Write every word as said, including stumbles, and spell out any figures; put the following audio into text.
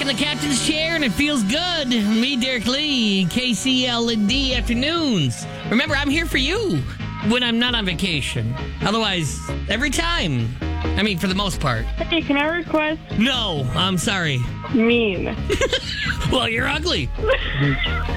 the captain's chair, and it feels good. Me, Derek Lee, K C L D Afternoons. Remember, I'm here for you when I'm not on vacation. Otherwise, every time. I mean, for the most part. Hey, can I request? No, I'm sorry. Mean. Well, you're ugly.